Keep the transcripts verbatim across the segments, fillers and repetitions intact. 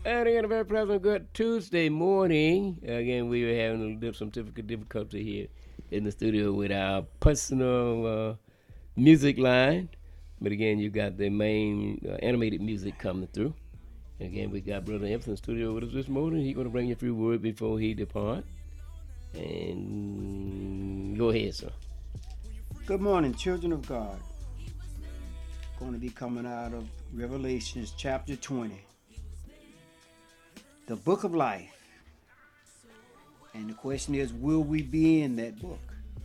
And again, a very pleasant good Tuesday morning. Again, we were having a little, some typical difficulty here in the studio with our personal uh, music line. But again, you got the main uh, animated music coming through. And again, we got Brother Emerson in the studio with us this morning. He's going to bring you a few words before he depart. And go ahead, sir. Good morning, children of God. Going to be coming out of Revelations chapter twenty. The book of life. And the question is, will we be in that book?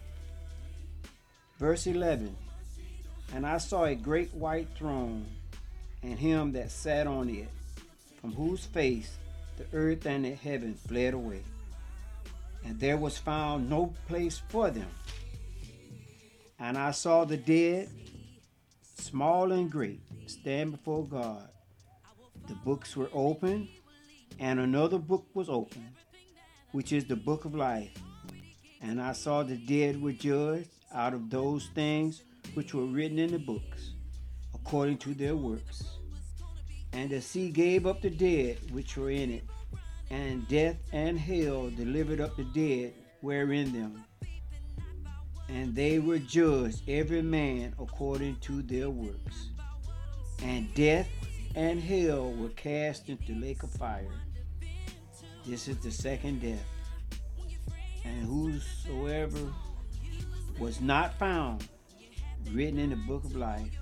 Verse eleven. And I saw a great white throne, and him that sat on it, from whose face the earth and the heaven fled away. And there was found no place for them. And I saw the dead, small and great, stand before God. The books were opened, and another book was opened, which is the book of life. And I saw the dead were judged out of those things which were written in the books, according to their works. And the sea gave up the dead which were in it, and death and hell delivered up the dead were in them. And they were judged every man according to their works. And death and hell were cast into the lake of fire. This is the second death. And whosoever was not found written in the book of life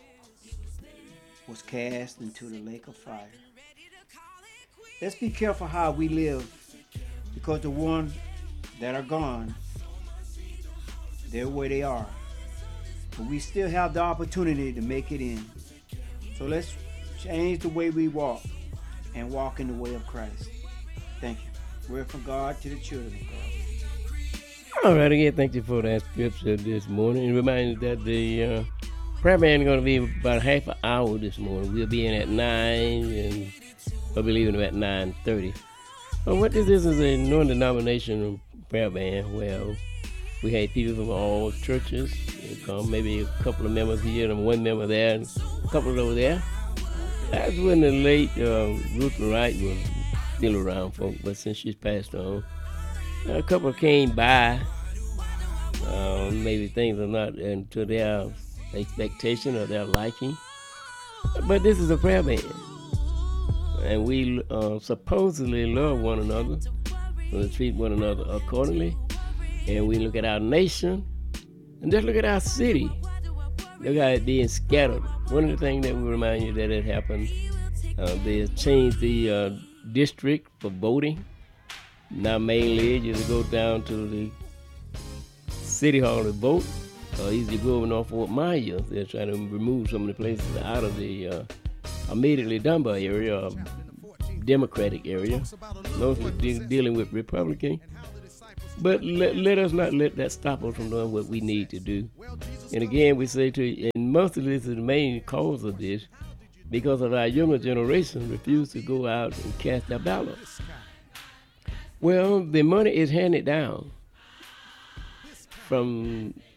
was cast into the lake of fire. Let's be careful how we live, because the ones that are gone, they're where they are. But we still have the opportunity to make it in. So let's change the way we walk and walk in the way of Christ. Thank you. Word from God to the children of God. All right, again, thank you for that scripture this morning. And remind you that the uh, prayer band is going to be about half an hour this morning. We'll be in at nine, and we'll be leaving at nine thirty. Well, what this is is a non-denominational prayer band. Well, we had people from all churches. They come, maybe a couple of members here and one member there, and a couple over there. That's when the late uh, Ruth Wright was still around, folks, but since she's passed on, a couple came by. Uh, maybe things are not to their expectation or their liking. But this is a prayer band. And we uh, supposedly love one another. We treat one another accordingly. And we look at our nation. And just look at our city. Look at it being scattered. One of the things that we remind you that it happened, uh, they changed the uh, district for voting. Now mainly you just go down to the city hall to vote, or either you go over North Fort Myers. They're trying to remove some of the places out of the uh, immediately Dunbar area, or Democratic area, mostly de- dealing with Republican. But let, let us not let that stop us from doing what we need to do. And again, we say to you, and most of this is the main cause of this, because of our younger generation refuse to go out and cast their ballots. Well, the money is handed down from